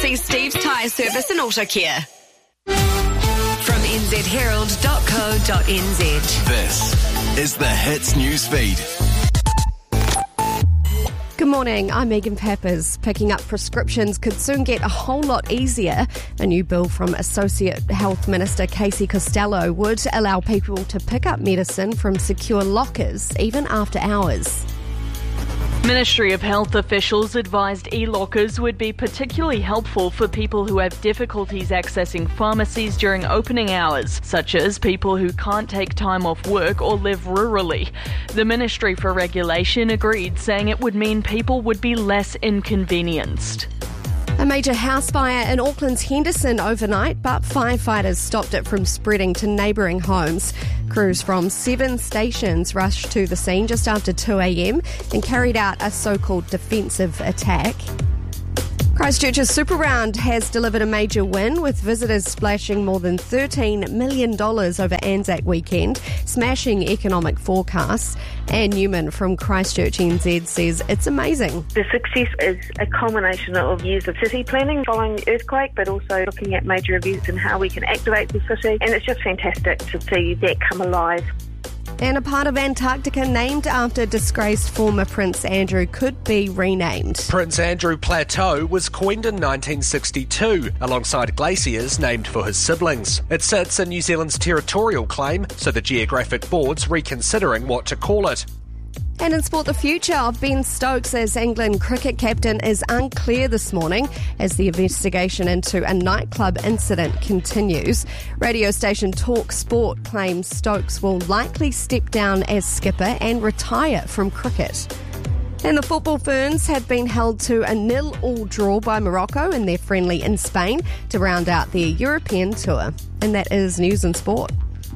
See Steve's Tyre Service and Auto Care. From nzherald.co.nz. This is the Hits News Feed. Good morning, I'm Megan Peppers. Picking up prescriptions could soon get a whole lot easier. A new bill from Associate Health Minister Casey Costello would allow people to pick up medicine from secure lockers, even after hours. Ministry of Health officials advised e-lockers would be particularly helpful for people who have difficulties accessing pharmacies during opening hours, such as people who can't take time off work or live rurally. The Ministry for Regulation agreed, saying it would mean people would be less inconvenienced. A major house fire in Auckland's Henderson overnight, but firefighters stopped it from spreading to neighbouring homes. Crews from 7 stations rushed to the scene just after 2 a.m. and carried out a so-called defensive attack. Christchurch's Super Round has delivered a major win, with visitors splashing more than $13 million over Anzac weekend, smashing economic forecasts. Anne Newman from Christchurch NZ says it's amazing. The success is a culmination of years of city planning following the earthquake, but also looking at major events and how we can activate the city. And it's just fantastic to see that come alive. And a part of Antarctica named after disgraced former Prince Andrew could be renamed. Prince Andrew Plateau was coined in 1962, alongside glaciers named for his siblings. It sits in New Zealand's territorial claim, so the Geographic Board's reconsidering what to call it. And in sport, the future of Ben Stokes as England cricket captain is unclear this morning as the investigation into a nightclub incident continues. Radio station Talk Sport claims Stokes will likely step down as skipper and retire from cricket. And the football Ferns have been held to a 0-0 draw by Morocco in their friendly in Spain to round out their European tour. And that is news and sport.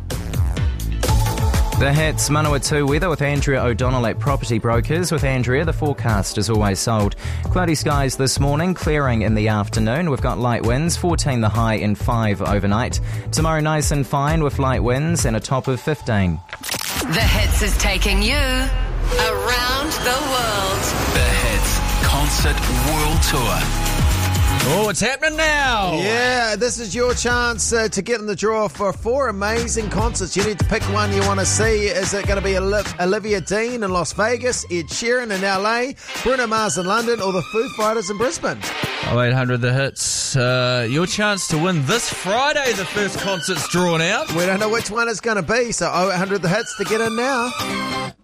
The Hits Manawatu weather with Andrea O'Donnell at Property Brokers. With Andrea, the forecast is always sold. Cloudy skies this morning, clearing in the afternoon. We've got light winds, 14 the high and 5 overnight. Tomorrow nice and fine with light winds and a top of 15. The Hits is taking you around the world. The Hits Concert World Tour. Oh, it's happening now. Yeah, this is your chance to get in the draw for 4 amazing concerts. You need to pick one you want to see. Is it going to be Olivia Dean in Las Vegas, Ed Sheeran in LA, Bruno Mars in London, or the Foo Fighters in Brisbane? 0800 The Hits. Your chance to win this Friday. The first concert's drawn out. We don't know which one it's going to be, so 0800 The Hits to get in now.